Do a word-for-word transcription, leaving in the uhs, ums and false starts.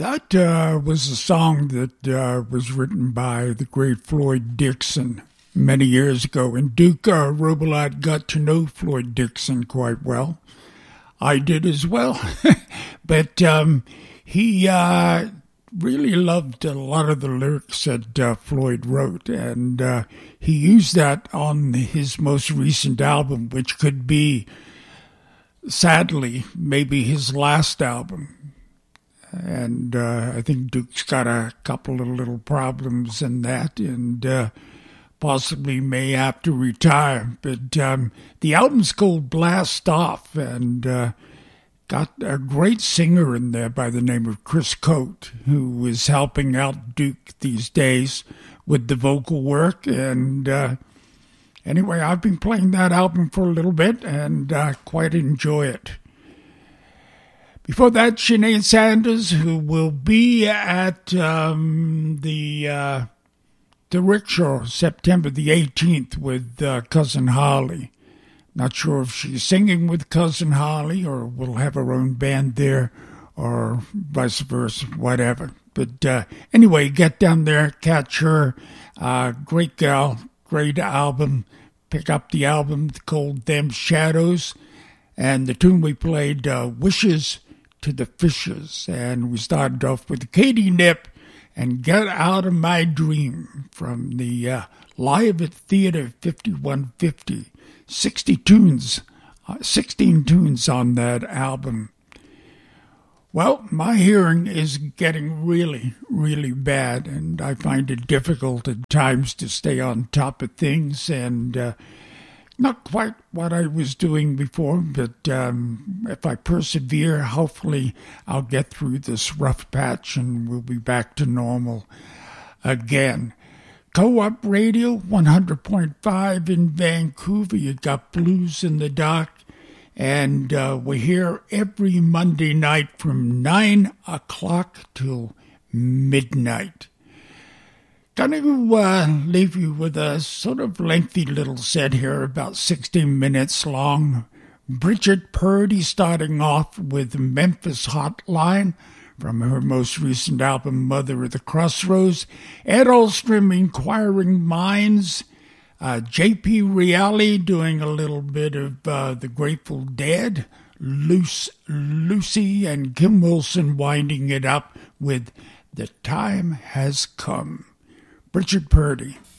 That uh, was a song that uh, was written by the great Floyd Dixon many years ago. And Duke uh, Robillard got to know Floyd Dixon quite well. I did as well. But um, he uh, really loved a lot of the lyrics that uh, Floyd wrote. And uh, he used that on his most recent album, which could be, sadly, maybe his last album. And uh, I think Duke's got a couple of little problems in that, and uh, possibly may have to retire. But um, the album's called Blast Off, and uh, got a great singer in there by the name of Chris Coate, who is helping out Duke these days with the vocal work. And uh, anyway, I've been playing that album for a little bit, and uh, quite enjoy it. Before that, Sinead Sanders, who will be at um, the uh, the Rickshaw September the eighteenth with uh, Cousin Harley. Not sure if she's singing with Cousin Harley or will have her own band there or vice versa, whatever. But uh, anyway, get down there, catch her. Uh, great gal, great album. Pick up the album called Them Shadows. And the tune we played, uh, Wishes to the Fishes, and we started off with Katie Knipp and Get Out of My Dream from the uh, Live at Theater fifty-one fifty. sixty tunes, uh, sixteen tunes on that album. Well, my hearing is getting really, really bad, and I find it difficult at times to stay on top of things, and uh, not quite what I was doing before, but um, if I persevere, hopefully I'll get through this rough patch and we'll be back to normal again. Co-op Radio, one hundred point five in Vancouver. You got Blues in the Dark, and uh, we're here every Monday night from nine o'clock till midnight. Going to uh, leave you with a sort of lengthy little set here, about sixteen minutes long. Bridget Purdy starting off with Memphis Hotline from her most recent album, Mother of the Crossroads. Ed Alstrom, Inquiring Minds. Uh, J P Reale doing a little bit of uh, The Grateful Dead. Luce, Lucy and Kim Wilson winding it up with The Time Has Come. Bridget Purdy.